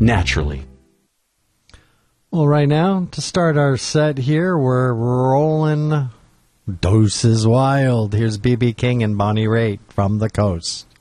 naturally. Well, right now, to start our set here, we're rolling Doses Wild. Here's B.B. King and Bonnie Raitt from the Coast.